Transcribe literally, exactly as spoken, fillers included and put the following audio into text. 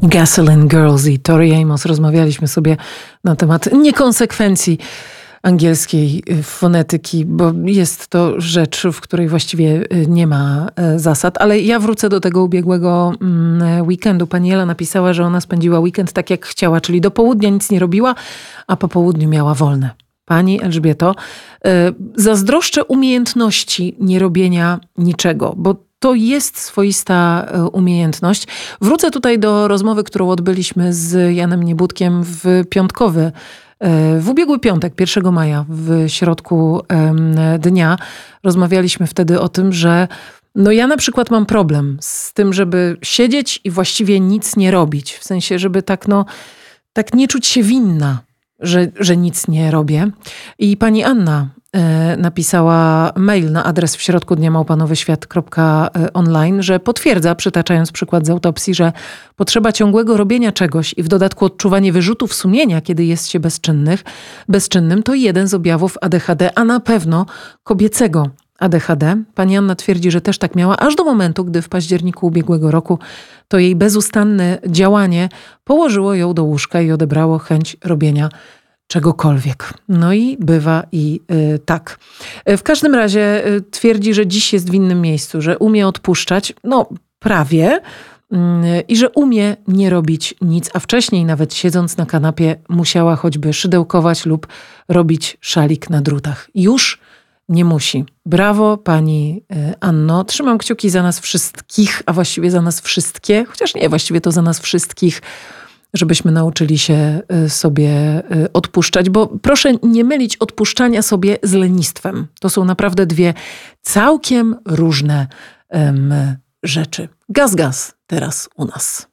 Gasoline Girls i Tori Amos. Rozmawialiśmy sobie na temat niekonsekwencji angielskiej fonetyki, bo jest to rzecz, w której właściwie nie ma zasad. Ale ja wrócę do tego ubiegłego weekendu. Pani Ela napisała, że ona spędziła weekend tak jak chciała, czyli do południa nic nie robiła, a po południu miała wolne. Pani Elżbieto, zazdroszczę umiejętności nierobienia niczego, bo to jest swoista umiejętność. Wrócę tutaj do rozmowy, którą odbyliśmy z Janem Niebudkiem w piątkowy, w ubiegły piątek, pierwszego maja, w środku dnia. Rozmawialiśmy wtedy o tym, że no ja na przykład mam problem z tym, żeby siedzieć i właściwie nic nie robić. W sensie, żeby tak no, tak nie czuć się winna, że, że nic nie robię. I pani Anna napisała mail na adres w środku dnia małpa nowy świat kropka online, że potwierdza, przytaczając przykład z autopsji, że potrzeba ciągłego robienia czegoś i w dodatku odczuwanie wyrzutów sumienia, kiedy jest się bezczynnych, bezczynnym, to jeden z objawów A D H D, a na pewno kobiecego A D H D. Pani Anna twierdzi, że też tak miała, aż do momentu, gdy w październiku ubiegłego roku to jej bezustanne działanie położyło ją do łóżka i odebrało chęć robienia czegokolwiek. No i bywa i y, tak. W każdym razie y, twierdzi, że dziś jest w innym miejscu, że umie odpuszczać, no prawie, y, i że umie nie robić nic, a wcześniej nawet siedząc na kanapie musiała choćby szydełkować lub robić szalik na drutach. Już nie musi. Brawo pani y, Anno. Trzymam kciuki za nas wszystkich, a właściwie za nas wszystkie, chociaż nie, właściwie to za nas wszystkich, żebyśmy nauczyli się sobie odpuszczać, bo proszę nie mylić odpuszczania sobie z lenistwem. To są naprawdę dwie całkiem różne um, rzeczy. Gaz, gaz teraz u nas.